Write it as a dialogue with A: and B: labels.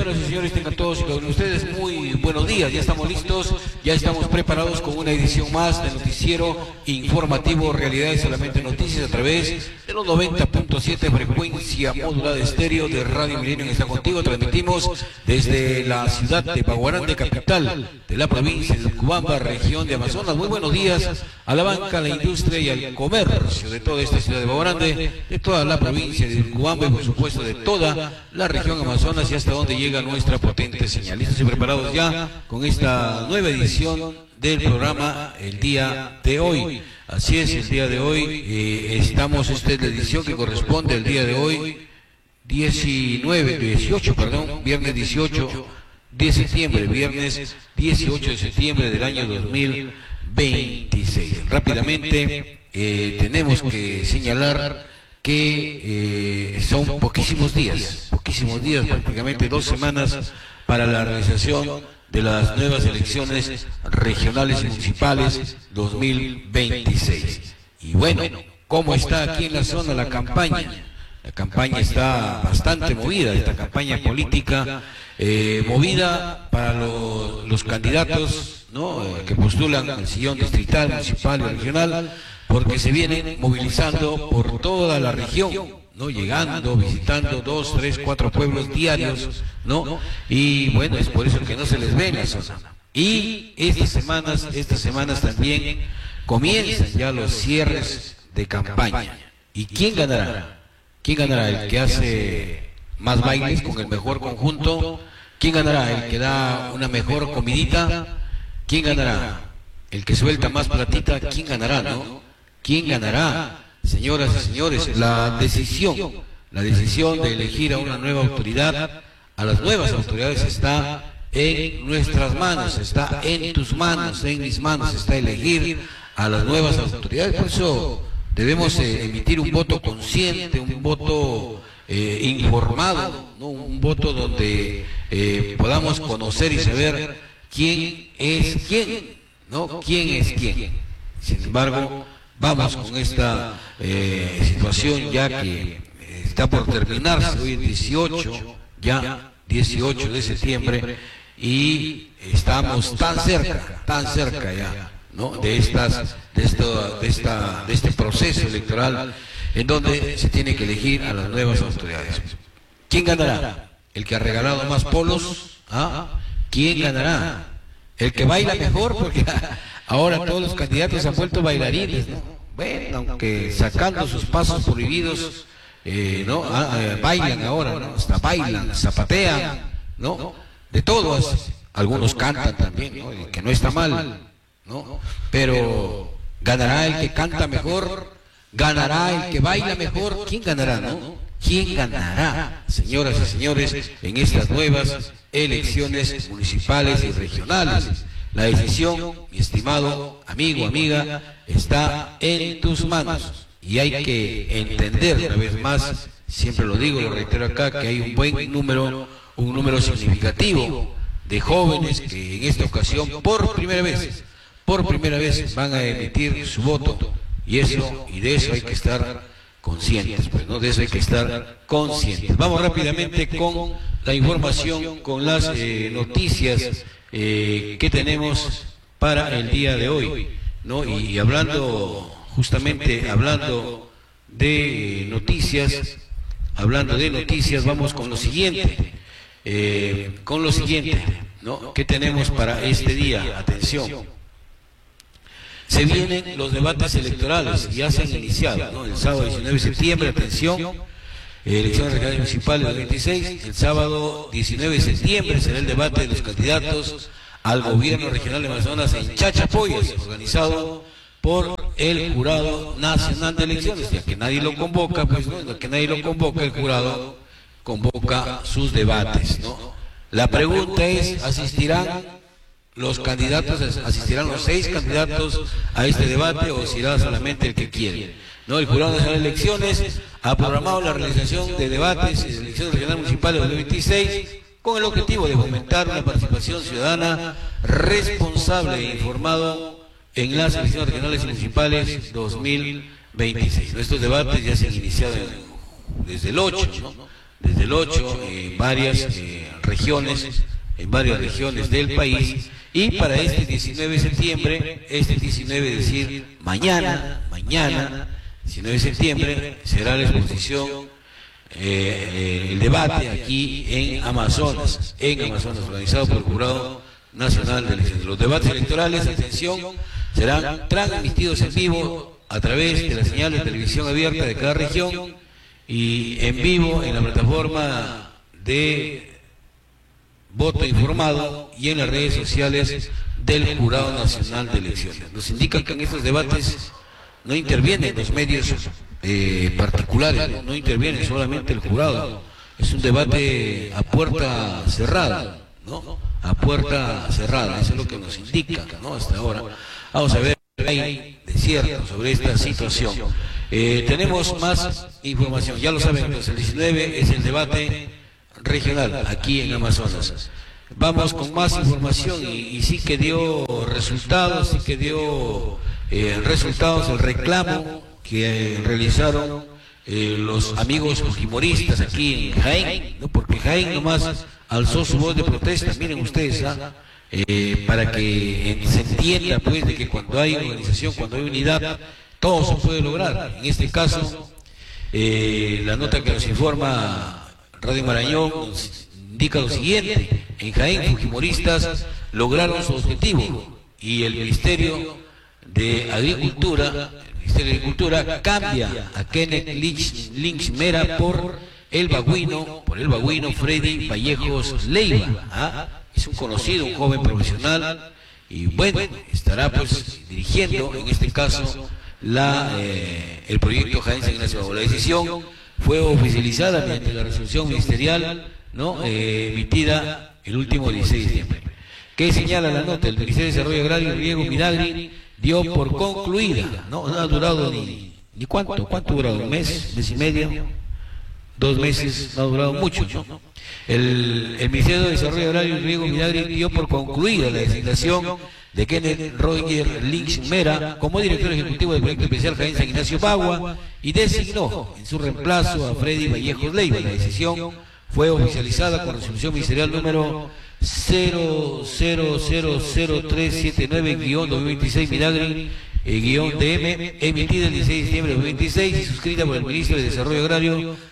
A: Señoras y señores, tengan todos y cada uno de ustedes muy buenos días. Ya estamos listos, ya estamos preparados con una edición más del noticiero informativo Realidades Solamente Noticias a través de los 90.7 frecuencia modulada estéreo de Radio Milenio Está Contigo. Transmitimos desde la ciudad de Baguarande, capital de la provincia de Cubamba, región de Amazonas. Muy buenos días a la banca, a la industria y al comercio de toda esta ciudad de Baguarande, de toda la provincia de Cubamba y por supuesto de toda la región Amazonas y hasta donde llega nuestra potente señal. Listos y preparados ya con esta nueva edición del programa el día de hoy. Así es, el día de hoy estamos, esta es la edición que corresponde al día de hoy, 18, viernes 18 de septiembre, viernes 18 de septiembre del año 2026. Rápidamente tenemos que señalar que son poquísimos días, prácticamente 2 semanas para la realización de las nuevas elecciones regionales y municipales 2026. Y bueno, ¿cómo está aquí en la zona la campaña? La campaña está bastante movida, esta campaña política, movida para los candidatos, ¿no?, que postulan al sillón distrital, municipal y regional, porque se vienen movilizando por toda la región, ¿no?, llegando, visitando 2, 3, 4 pueblos diarios, ¿no? Y bueno, es por eso que no se les ve en la zona. Y estas semanas también comienzan ya los cierres de campaña. ¿Y quién ganará? ¿Quién ganará? ¿El que hace más bailes con el mejor conjunto? ¿Quién ganará? ¿El que da una mejor comidita? ¿Quién ganará? ¿El que suelta más platita? ¿Quién ganará, no? ¿Quién ganará? Señoras y señores, la decisión de elegir a una nueva autoridad, a las nuevas autoridades, está en nuestras manos, está en tus manos, en mis manos, está elegir a las nuevas autoridades. Por eso debemos emitir un voto consciente, un voto informado, ¿no?, un voto donde podamos conocer y saber quién es quién, ¿no? ¿Quién es quién? Sin embargo, vamos con esta situación ya que está por terminarse. Hoy es 18 de septiembre y estamos tan cerca ya, ¿no?, de este proceso electoral en donde se tiene que elegir a las nuevas autoridades. ¿Quién ganará? ¿El que ha regalado más polos? ¿Ah? ¿Quién ganará? ¿El que baila mejor? Porque ahora todos los candidatos se han vuelto bailarines, ¿no? Bueno, aunque sacando sus pasos prohibidos, ¿no? Bailan ahora, ¿no? Hasta bailan, zapatean, ¿no? De todos. Algunos cantan también, ¿no?, y que no está mal, ¿no? Pero ¿ganará el que canta mejor? ¿Ganará el que baila mejor? ¿Quién ganará, no? ¿Quién ganará, señoras y señores, en estas nuevas elecciones municipales y regionales? La decisión, mi estimado amigo, amiga, está en tus manos. Y hay que entender una vez más, siempre lo digo, lo reitero acá, que hay un buen número, un número significativo de jóvenes que en esta ocasión, por primera vez, van a emitir su voto. Y de eso hay que estar conscientes, pues, ¿no? De eso hay que estar conscientes. Vamos rápidamente con la información, con las noticias que tenemos para el día de hoy, ¿no? Y justamente hablando de noticias, vamos con lo siguiente, ¿no? ¿Qué tenemos para este día? Atención. Se vienen los debates electorales, ya se han iniciado, ¿no? El sábado 19 de septiembre, atención, elecciones regionales municipales del 26, el sábado 19 de septiembre será el debate de los candidatos al gobierno regional de Amazonas en Chachapoyas, organizado por el Jurado Nacional de Elecciones. Ya que nadie lo convoca, pues, ¿no? Ya que nadie lo convoca, el jurado convoca sus debates, ¿no? La pregunta es, ¿asistirán los 6 candidatos a este debate o será solamente el que quiere? ¿No? El Jurado Nacional de Elecciones ha programado la realización de debates en elecciones regionales municipales de 2026 con el objetivo de fomentar una participación ciudadana responsable e informado en las elecciones regionales y municipales 2026. Estos debates ya se han iniciado desde el 8, ¿no? Desde el 8, varias regiones, en varias regiones del país, y para este 19 de septiembre, este 19, es decir, mañana, 19 de septiembre, será la exposición, el debate aquí en Amazonas, organizado por el Jurado Nacional de Elecciones. Los debates electorales, atención, serán transmitidos en vivo a través de la señal de televisión abierta de cada región y en vivo en la plataforma de voto informado y en las redes sociales del Jurado Nacional de Elecciones. Nos indican que en estos debates no intervienen los medios particulares, no interviene solamente el jurado. Es un debate a puerta cerrada, ¿no? A puerta cerrada, eso es lo que nos indica, ¿no? Hasta ahora. Vamos a ver qué hay de cierto sobre esta situación. Tenemos más información, ya lo saben, entonces el 19 es el debate regional aquí en Amazonas. Vamos con más información y sí que dio resultados, el reclamo que realizaron los amigos fujimoristas aquí en Jaén, ¿no? Porque Jaén nomás alzó su voz de protesta, miren ustedes, para que se entienda pues de que cuando hay organización, cuando hay unidad, todo se puede lograr. En este caso, la nota que nos informa Radio Marañón nos indica lo siguiente: en Jaén, fujimoristas lograron su objetivo y el Ministerio de Agricultura cambia a Kenneth Lynch Mera por el bagüino Freddy Vallejos Leiva. Es un conocido, un joven profesional, y bueno, estará pues dirigiendo en este caso el proyecto Jaén San Ignacio. La decisión fue oficializada mediante la resolución ministerial, ¿no? Emitida el último 16 de diciembre. ¿Qué señala la nota? El Ministerio de Desarrollo Agrario, Riego Minagri, dio por concluida, no ha durado ni cuánto ha durado, un mes y medio, 2 meses, no ha durado mucho, ¿no? El Ministerio de Desarrollo Agrario y Riego Minagri dio por concluida la designación de Kenneth Roger Lynch Mera como director ejecutivo del proyecto especial Jaén San Ignacio Bagua y designó en su reemplazo a Freddy Vallejos Leiva. La decisión fue oficializada con resolución ministerial número 00000379-2026 Minagri-DM, emitida el 16 de diciembre de 2026 y suscrita por el Ministro de Desarrollo Agrario,